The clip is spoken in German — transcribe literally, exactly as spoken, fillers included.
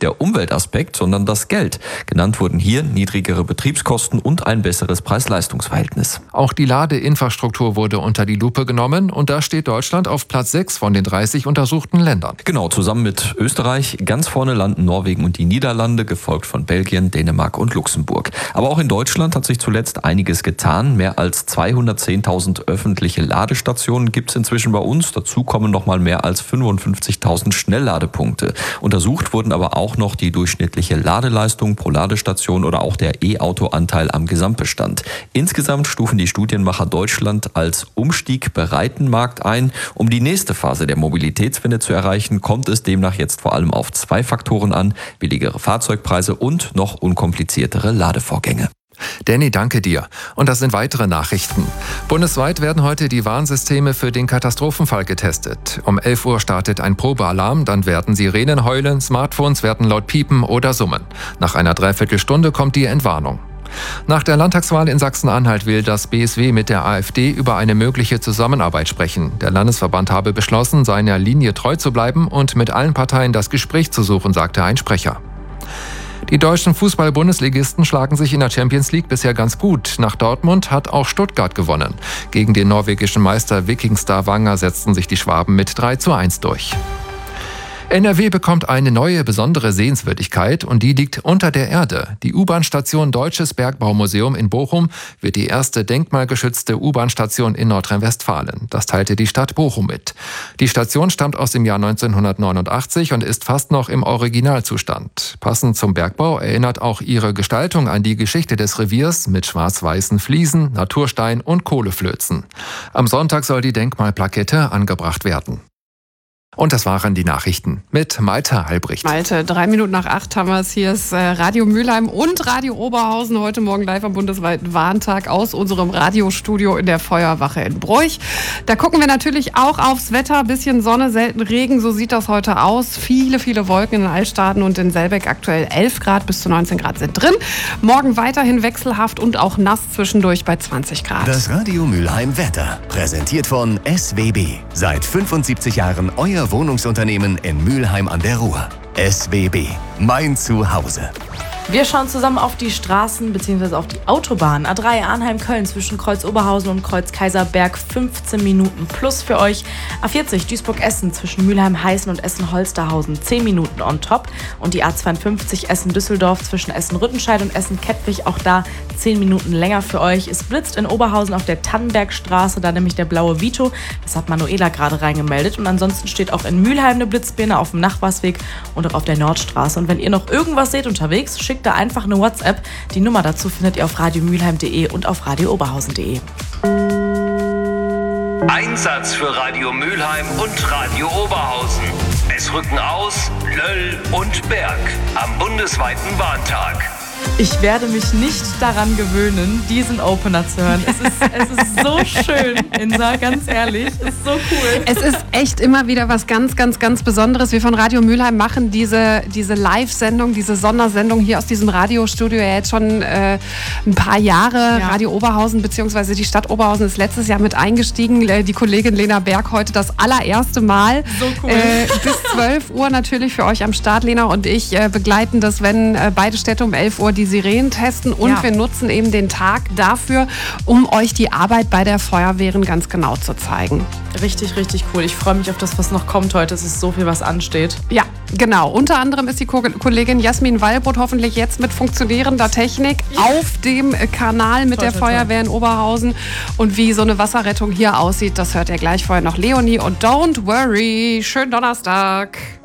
nicht der Umweltaspekt, sondern das Geld. Genannt wurden hier niedrigere Betriebskosten und ein besseres Preis-Leistungs-Verhältnis. Auch die Ladeinfrastruktur wurde unter die Lupe genommen und da steht Deutschland auf Platz sechs von den dreißig untersuchten Ländern. Genau, zusammen mit Österreich. Ganz vorne landen Norwegen und die Niederlande, gefolgt von Belgien, Dänemark und Luxemburg. Aber auch in Deutschland hat sich zuletzt einiges getan. Mehr als zweihundertzehntausend öffentliche Ladestationen gibt es inzwischen bei uns. Dazu kommen noch mal mehr als fünfundfünfzigtausend Schnellladepunkte. Untersucht wurden aber auch noch die durchschnittliche Ladeleistung pro Ladestation oder auch der E-Auto-Anteil am Gesamtbestand. Insgesamt stufen die Studienmacher Deutschland als Umstieg bereiten Markt ein. Um die nächste Phase der Mobilitätswende zu erreichen, kommt es demnach jetzt vor allem auf zwei Faktoren an: billigere Fahrzeugpreise und noch unkompliziertere Ladevorgänge. Danny, danke dir. Und das sind weitere Nachrichten. Bundesweit werden heute die Warnsysteme für den Katastrophenfall getestet. Um elf Uhr startet ein Probealarm, dann werden Sirenen heulen, Smartphones werden laut piepen oder summen. Nach einer Dreiviertelstunde kommt die Entwarnung. Nach der Landtagswahl in Sachsen-Anhalt will das B S W mit der AfD über eine mögliche Zusammenarbeit sprechen. Der Landesverband habe beschlossen, seiner Linie treu zu bleiben und mit allen Parteien das Gespräch zu suchen, sagte ein Sprecher. Die deutschen Fußball-Bundesligisten schlagen sich in der Champions League bisher ganz gut. Nach Dortmund hat auch Stuttgart gewonnen. Gegen den norwegischen Meister Viking Stavanger setzten sich die Schwaben mit drei zu eins durch. N R W bekommt eine neue besondere Sehenswürdigkeit und die liegt unter der Erde. Die U-Bahn-Station Deutsches Bergbaumuseum in Bochum wird die erste denkmalgeschützte U-Bahn-Station in Nordrhein-Westfalen. Das teilte die Stadt Bochum mit. Die Station stammt aus dem Jahr neunzehnhundertneunundachtzig und ist fast noch im Originalzustand. Passend zum Bergbau erinnert auch ihre Gestaltung an die Geschichte des Reviers mit schwarz-weißen Fliesen, Naturstein und Kohleflözen. Am Sonntag soll die Denkmalplakette angebracht werden. Und das waren die Nachrichten mit Malte Halbricht. Malte, drei Minuten nach acht haben wir es. Hier ist Radio Mülheim und Radio Oberhausen. Heute Morgen live am bundesweiten Warntag aus unserem Radiostudio in der Feuerwache in Broich. Da gucken wir natürlich auch aufs Wetter. Bisschen Sonne, selten Regen. So sieht das heute aus. Viele, viele Wolken in den Altstaaten und in Selbeck. Aktuell elf Grad bis zu neunzehn Grad sind drin. Morgen weiterhin wechselhaft und auch nass zwischendurch bei zwanzig Grad. Das Radio Mülheim Wetter. Präsentiert von S W B. Seit fünfundsiebzig Jahren euer Wohnungsunternehmen in Mülheim an der Ruhr. S W B. Mein Zuhause. Wir schauen zusammen auf die Straßen bzw. auf die Autobahn. A drei Arnheim-Köln zwischen Kreuz Oberhausen und Kreuz Kaiserberg fünfzehn Minuten plus für euch. A vierzig Duisburg-Essen zwischen Mülheim-Heißen und Essen-Holsterhausen zehn Minuten on top. Und die A zweiundfünfzig Essen-Düsseldorf zwischen Essen-Rüttenscheid und Essen-Kettwig, auch da zehn Minuten länger für euch. Es blitzt in Oberhausen auf der Tannenbergstraße, da nämlich der blaue Vito. Das hat Manuela gerade reingemeldet. Und ansonsten steht auch in Mülheim eine Blitzbirne auf dem Nachbarsweg und auch auf der Nordstraße. Und wenn ihr noch irgendwas seht unterwegs, schickt da einfach eine WhatsApp. Die Nummer dazu findet ihr auf radiomülheim punkt de und auf radiooberhausen punkt de. Einsatz für Radio Mülheim und Radio Oberhausen. Es rücken aus Löll und Berg am bundesweiten Warntag. Ich werde mich nicht daran gewöhnen, diesen Opener zu hören. Es ist, es ist so schön, Insa, ganz ehrlich. Es ist so cool. Es ist echt immer wieder was ganz, ganz, ganz Besonderes. Wir von Radio Mülheim machen diese, diese Live-Sendung, diese Sondersendung hier aus diesem Radiostudio ja jetzt schon äh, ein paar Jahre. Ja. Radio Oberhausen bzw. die Stadt Oberhausen ist letztes Jahr mit eingestiegen. Die Kollegin Lena Berg heute das allererste Mal. So cool. Äh, bis zwölf Uhr natürlich für euch am Start. Lena und ich äh, begleiten das, wenn äh, beide Städte um elf Uhr die Sirenen testen und ja. wir nutzen eben den Tag dafür, um euch die Arbeit bei der Feuerwehren ganz genau zu zeigen. Richtig, richtig cool. Ich freue mich auf das, was noch kommt heute. Es ist so viel, was ansteht. Ja, genau. Unter anderem ist die Ko- Kollegin Jasmin Wallbrot hoffentlich jetzt mit funktionierender Technik ja. auf dem Kanal mit toll, der toll, Feuerwehr in Oberhausen. Und wie so eine Wasserrettung hier aussieht, das hört ihr gleich. Vorher noch Leonie und Don't Worry. Schönen Donnerstag.